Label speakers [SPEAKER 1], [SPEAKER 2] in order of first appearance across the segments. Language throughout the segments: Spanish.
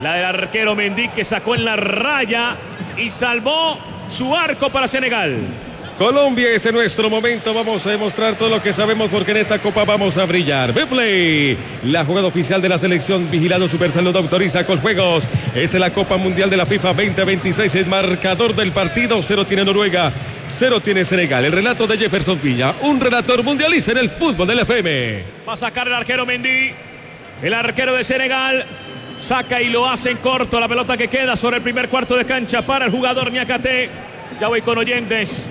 [SPEAKER 1] La del arquero Mendy, que sacó en la raya y salvó su arco para Senegal.
[SPEAKER 2] Colombia, ese es nuestro momento. Vamos a demostrar todo lo que sabemos porque en esta copa vamos a brillar. Betplay, la jugada oficial de la selección. Vigilado Supersalud autoriza con juegos. Es la Copa Mundial de la FIFA 2026. El marcador del partido: 0 tiene Noruega, 0 tiene Senegal. El relato de Jefferson Villa, un relator mundialista en el fútbol del FM.
[SPEAKER 1] Va a sacar el arquero Mendy. El arquero de Senegal saca y lo hace en corto. La pelota que queda sobre el primer cuarto de cancha para el jugador Niakate. Ya voy con oyentes.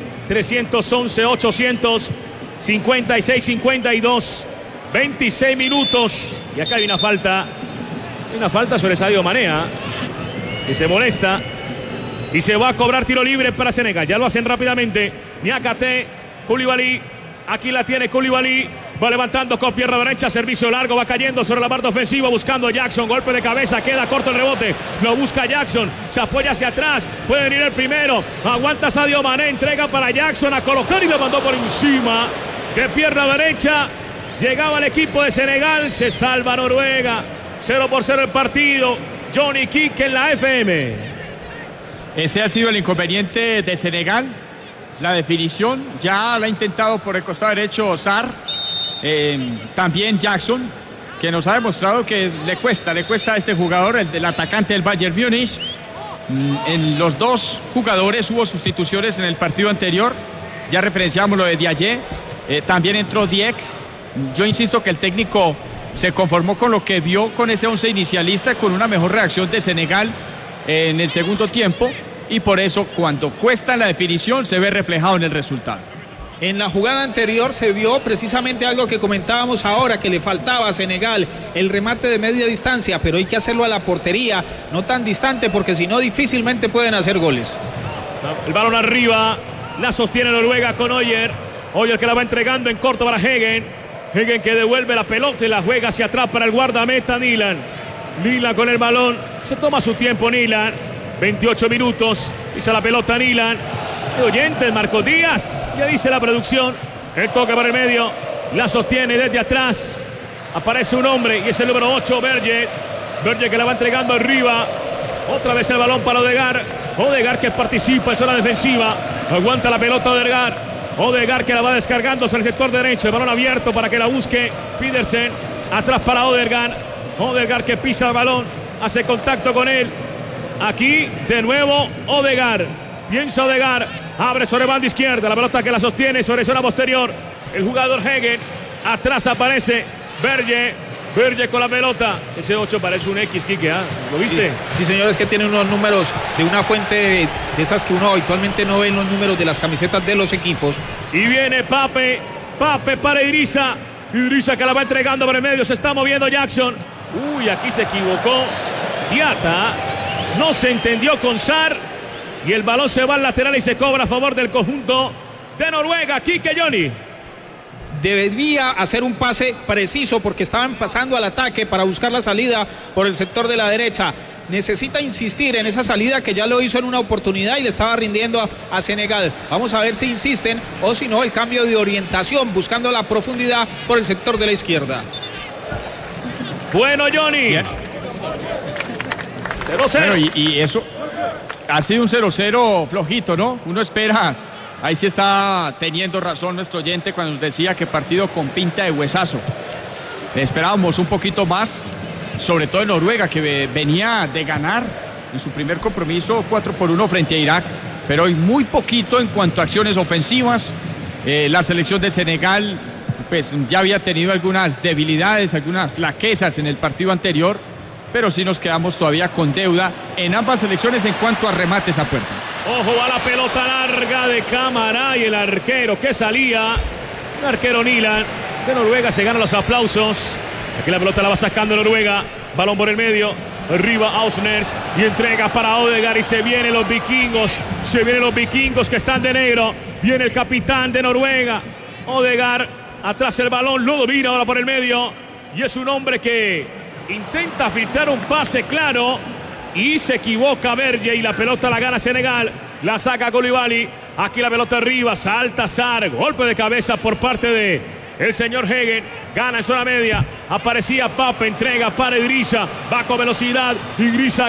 [SPEAKER 1] 311-856-52. 26 minutos. Y acá hay una falta. Una falta sobre Sadio Mané, que se molesta. Y se va a cobrar tiro libre para Senegal. Ya lo hacen rápidamente. Niakate, Koulibaly. Aquí la tiene Koulibaly. Va levantando con pierna derecha, servicio largo, va cayendo sobre la parte ofensiva, buscando a Jackson, golpe de cabeza, queda corto el rebote, lo busca Jackson, se apoya hacia atrás, puede venir el primero, aguanta Sadio Mané, entrega para Jackson a colocar y lo mandó por encima, de pierna derecha, llegaba el equipo de Senegal, se salva Noruega, 0-0 el partido, Johnny Kick en la FM.
[SPEAKER 3] Ese ha sido el inconveniente de Senegal, la definición, ya la ha intentado por el costado derecho Sarr. También Jackson, que nos ha demostrado que le cuesta a este jugador, el atacante del Bayern Múnich. En los dos jugadores hubo sustituciones en el partido anterior, ya referenciamos lo de Diaye, también entró Dieck. Yo insisto que el técnico se conformó con lo que vio con ese 11 inicialista, con una mejor reacción de Senegal en el segundo tiempo, y por eso cuando cuesta la definición se ve reflejado en el resultado.
[SPEAKER 4] En la jugada anterior se vio precisamente algo que comentábamos ahora, que le faltaba a Senegal, el remate de media distancia, pero hay que hacerlo a la portería, no tan distante, porque si no difícilmente pueden hacer goles.
[SPEAKER 1] El balón arriba, la sostiene Noruega con Oyer. Oyer que la va entregando en corto para Hegen. Hegen que devuelve la pelota y la juega hacia atrás para el guardameta Nilan. Nilan con el balón, se toma su tiempo Nilan. 28 minutos, pisa la pelota Nilan. Oyentes, Marcos Díaz, ya dice la producción, el toque para el medio, la sostiene desde atrás, aparece un hombre y es el número 8, Berge que la va entregando arriba, otra vez el balón para Odegaard que participa en zona defensiva, aguanta la pelota Odegaard que la va descargando hacia el sector derecho, el balón abierto para que la busque Pedersen, atrás para Odegaard que pisa el balón, hace contacto con él, aquí de nuevo Odegaard. Piensa Odegaard, abre sobre banda izquierda, la pelota que la sostiene sobre zona posterior, el jugador Hegen, atrás aparece Berge con la pelota, ese 8 parece un X, Quique, ¿lo viste?
[SPEAKER 4] Sí, señores, que tiene unos números de una fuente de esas que uno habitualmente no ve en los números de las camisetas de los equipos.
[SPEAKER 1] Y viene Pape para Idrissa que la va entregando por el medio, se está moviendo Jackson, aquí se equivocó Diata, no se entendió con Sarr, y el balón se va al lateral y se cobra a favor del conjunto de Noruega. Quique, Johnny.
[SPEAKER 4] Debía hacer un pase preciso porque estaban pasando al ataque para buscar la salida por el sector de la derecha. Necesita insistir en esa salida que ya lo hizo en una oportunidad y le estaba rindiendo a Senegal. Vamos a ver si insisten o si no el cambio de orientación buscando la profundidad por el sector de la izquierda.
[SPEAKER 1] Bueno, Johnny. 0-0.
[SPEAKER 3] Bueno, y eso ha sido un 0-0 flojito, ¿no? Uno espera, ahí sí está teniendo razón nuestro oyente cuando nos decía que partido con pinta de huesazo. Esperábamos un poquito más, sobre todo en Noruega, que venía de ganar en su primer compromiso 4-1 frente a Irak, pero hoy muy poquito en cuanto a acciones ofensivas. La selección de Senegal pues ya había tenido algunas debilidades, algunas flaquezas en el partido anterior, pero sí nos quedamos todavía con deuda en ambas selecciones en cuanto a remates a puerta.
[SPEAKER 1] Ojo a la pelota larga de Cámara y el arquero que salía, el arquero Nilan de Noruega, se ganan los aplausos. Aquí la pelota la va sacando Noruega, balón por el medio, arriba Ausners y entrega para Odegaard y se vienen los vikingos que están de negro, viene el capitán de Noruega, Odegaard, atrás el balón, lo domina ahora por el medio y es un hombre que intenta filtrar un pase claro y se equivoca Berge y la pelota la gana Senegal, la saca Koulibaly, aquí la pelota arriba, salta Sarr, golpe de cabeza por parte de El señor Hegen gana en zona media. Aparecía Pape, entrega para Idrissa. Va con velocidad. Idrissa